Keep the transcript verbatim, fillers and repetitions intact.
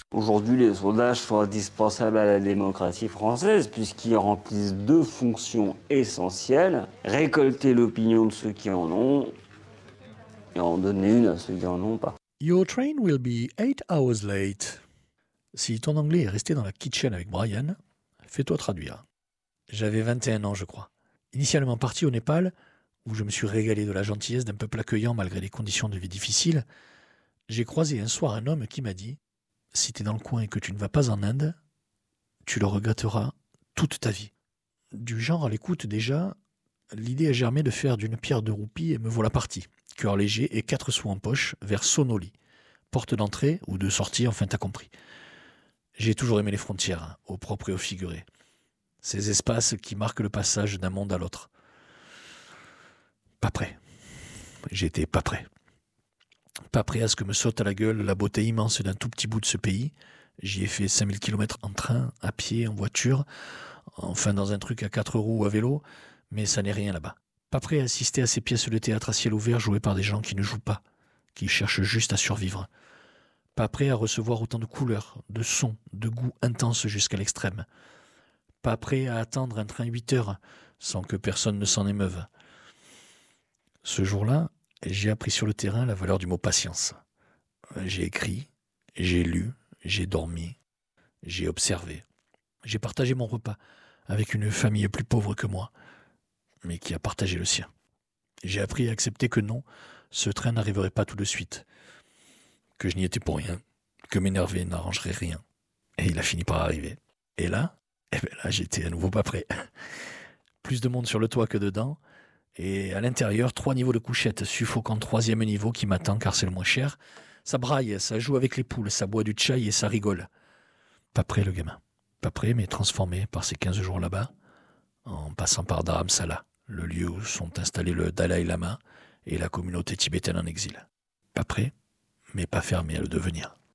Aujourd'hui, les sondages sont indispensables à la démocratie française puisqu'ils remplissent deux fonctions essentielles. Récolter l'opinion de ceux qui en ont et en donner une à ceux qui n'en ont pas. Your train will be eight hours late. Si ton anglais est resté dans la kitchen avec Brian, fais-toi traduire. J'avais vingt et un ans, je crois. Initialement parti au Népal, où je me suis régalé de la gentillesse d'un peuple accueillant malgré les conditions de vie difficiles, j'ai croisé un soir un homme qui m'a dit « Si t'es dans le coin et que tu ne vas pas en Inde, tu le regretteras toute ta vie. » Du genre à l'écoute déjà, l'idée a germé de faire d'une pierre deux roupies et me voilà parti. Cœur léger et quatre sous en poche vers Sonoli. Porte d'entrée ou de sortie, enfin t'as compris. J'ai toujours aimé les frontières, hein, au propre et au figuré. Ces espaces qui marquent le passage d'un monde à l'autre. Pas prêt. J'étais pas prêt. Pas prêt à ce que me saute à la gueule la beauté immense d'un tout petit bout de ce pays. J'y ai fait cinq mille kilomètres en train, à pied, en voiture, enfin dans un truc à quatre roues ou à vélo, mais ça n'est rien là-bas. Pas prêt à assister à ces pièces de théâtre à ciel ouvert jouées par des gens qui ne jouent pas, qui cherchent juste à survivre. Pas prêt à recevoir autant de couleurs, de sons, de goûts intenses jusqu'à l'extrême. Pas prêt à attendre un train huit heures sans que personne ne s'en émeuve. Ce jour-là, j'ai appris sur le terrain la valeur du mot patience. J'ai écrit, j'ai lu, j'ai dormi, j'ai observé. J'ai partagé mon repas avec une famille plus pauvre que moi, mais qui a partagé le sien. J'ai appris à accepter que non, ce train n'arriverait pas tout de suite, que je n'y étais pour rien, que m'énerver n'arrangerait rien. Et il a fini par arriver. Et là, eh ben là, j'étais à nouveau pas prêt. Plus de monde sur le toit que dedans, et à l'intérieur, trois niveaux de couchette, suffocant troisième niveau qui m'attend car c'est le moins cher. Ça braille, ça joue avec les poules, ça boit du chai et ça rigole. Pas prêt le gamin. Pas prêt, mais transformé par ces quinze jours là-bas, en passant par Dharamsala, le lieu où sont installés le Dalai Lama et la communauté tibétaine en exil. Pas prêt, mais pas fermé à le devenir.